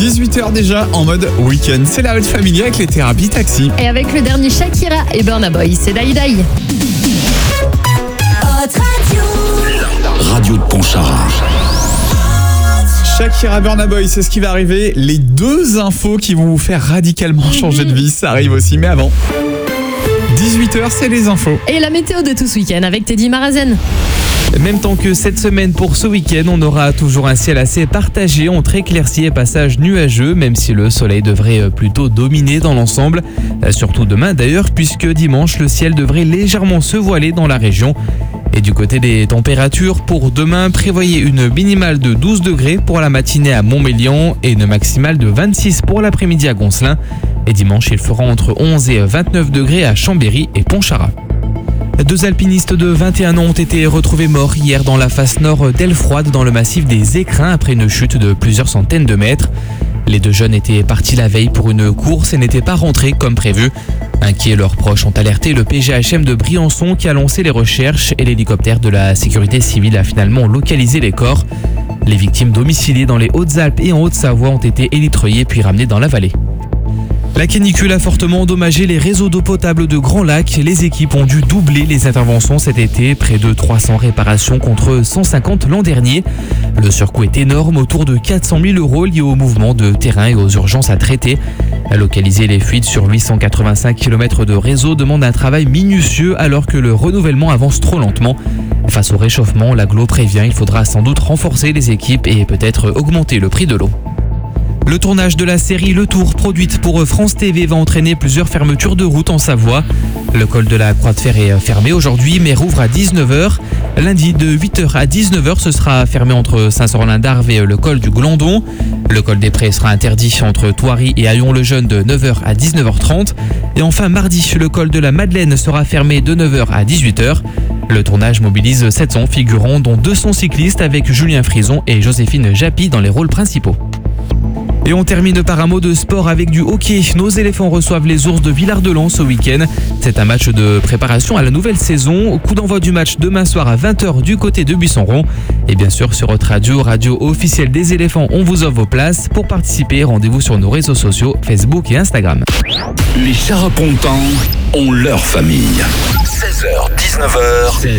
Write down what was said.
18h déjà en mode week-end. C'est la Haute Family avec les thérapies taxi. Et avec le dernier Shakira et Burna Boy, c'est Die Die. Radio de Pontcharra. Shakira, Burna Boy, c'est ce qui va arriver. Les deux infos qui vont vous faire radicalement changer de vie, ça arrive aussi. Mais avant, 18h, c'est les infos. Et la météo de tout ce week-end avec Teddy Marazen. Même temps que cette semaine pour ce week-end, on aura toujours un ciel assez partagé entre éclaircies et passages nuageux, même si le soleil devrait plutôt dominer dans l'ensemble. Surtout demain d'ailleurs, puisque dimanche, le ciel devrait légèrement se voiler dans la région. Et du côté des températures, pour demain, prévoyez une minimale de 12 degrés pour la matinée à Montmélian et une maximale de 26 pour l'après-midi à Goncelin. Et dimanche, il fera entre 11 et 29 degrés à Chambéry et Pontcharra. Deux alpinistes de 21 ans ont été retrouvés morts hier dans la face nord d'Elfroide dans le massif des Écrins après une chute de plusieurs centaines de mètres. Les deux jeunes étaient partis la veille pour une course et n'étaient pas rentrés comme prévu. Inquiets, leurs proches ont alerté le PGHM de Briançon qui a lancé les recherches et l'hélicoptère de la sécurité civile a finalement localisé les corps. Les victimes domiciliées dans les Hautes-Alpes et en Haute-Savoie ont été élitroyées puis ramenées dans la vallée. La canicule a fortement endommagé les réseaux d'eau potable de Grand Lac. Les équipes ont dû doubler les interventions cet été, près de 300 réparations contre 150 l'an dernier. Le surcoût est énorme, autour de 400 000 € liés au mouvement de terrain et aux urgences à traiter. Localiser les fuites sur 885 km de réseau demande un travail minutieux alors que le renouvellement avance trop lentement. Face au réchauffement, l'agglo prévient, il faudra sans doute renforcer les équipes et peut-être augmenter le prix de l'eau. Le tournage de la série Le Tour, produite pour France TV, va entraîner plusieurs fermetures de routes en Savoie. Le col de la Croix de Fer est fermé aujourd'hui, mais rouvre à 19h. Lundi, de 8h à 19h, ce sera fermé entre Saint-Sorlin-d'Arve et le col du Glandon. Le col des Prés sera interdit entre Thoiry et Haillon-le-Jeune de 9h à 19h30. Et enfin, mardi, le col de la Madeleine sera fermé de 9h à 18h. Le tournage mobilise 700 figurants, dont 200 cyclistes avec Julien Frison et Joséphine Japy dans les rôles principaux. Et on termine par un mot de sport avec du hockey. Nos éléphants reçoivent les ours de Villard-de-Lans ce week-end. C'est un match de préparation à la nouvelle saison. Coup d'envoi du match demain soir à 20h du côté de Buisson-Rond. Et bien sûr sur votre radio officielle des éléphants, on vous offre vos places. Pour participer, rendez-vous sur nos réseaux sociaux, Facebook et Instagram. Les Charapontans ont leur famille. 16h, 19h.